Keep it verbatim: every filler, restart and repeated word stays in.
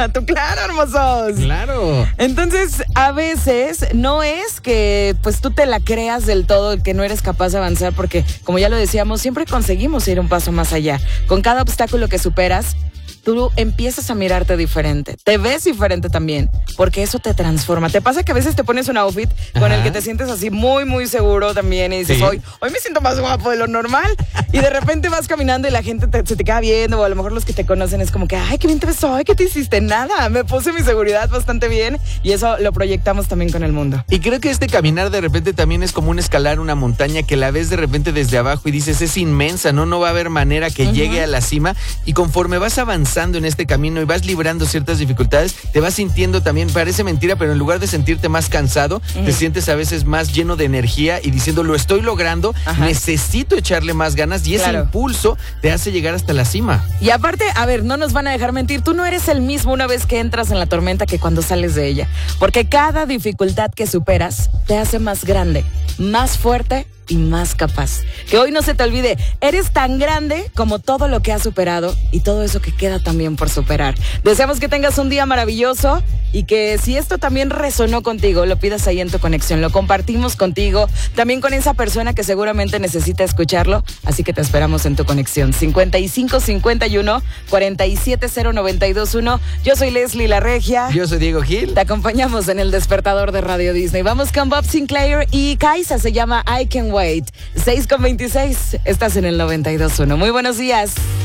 Tú, claro, hermosos. Claro. Entonces, a veces no es que pues tú te la creas del todo, que no eres capaz de avanzar, porque como ya lo decíamos, siempre conseguimos ir un paso más allá. Con cada obstáculo que superas, tú empiezas a mirarte diferente, te ves diferente también, porque eso te transforma. ¿Te pasa que a veces te pones un outfit con Ajá. el que te sientes así muy, muy seguro también y dices, sí. hoy, hoy me siento más guapo de lo normal? Y de repente vas caminando y la gente te, se te queda viendo, o a lo mejor los que te conocen es como que, ay, qué bien te ves hoy, ¿qué te hiciste? Nada, me puse mi seguridad bastante bien y eso lo proyectamos también con el mundo. Y creo que este caminar de repente también es como un escalar una montaña que la ves de repente desde abajo y dices, es inmensa, ¿no? No va a haber manera que uh-huh. llegue a la cima, y conforme vas avanzando en este camino y vas librando ciertas dificultades, te vas sintiendo también, parece mentira, pero en lugar de sentirte más cansado, uh-huh. te sientes a veces más lleno de energía y diciendo, lo estoy logrando, Ajá. necesito echarle más ganas, y claro. ese impulso te hace llegar hasta la cima. Y aparte, a ver, no nos van a dejar mentir, tú no eres el mismo una vez que entras en la tormenta que cuando sales de ella, porque cada dificultad que superas te hace más grande, más fuerte y más capaz. Que hoy no se te olvide, eres tan grande como todo lo que has superado y todo eso que queda también por superar. Deseamos que tengas un día maravilloso y que si esto también resonó contigo, lo pidas ahí en tu conexión, lo compartimos contigo, también con esa persona que seguramente necesita escucharlo, así que te esperamos en tu conexión. cincuenta y cinco cincuenta y uno cuarenta y siete cero noventa y dos uno. Yo soy Leslie La Regia. Yo soy Diego Gil. Te acompañamos en el despertador de Radio Disney. Vamos con Bob Sinclair y Kaisa, se llama I Can Wait. seis con veintiséis, estás en el noventa y dos uno. Muy buenos días.